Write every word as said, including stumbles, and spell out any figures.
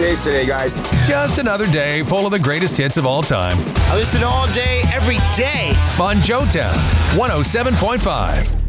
days today, guys. Just another day full of the greatest hits of all time. I listen all day, every day. On Joetown, one oh seven point five.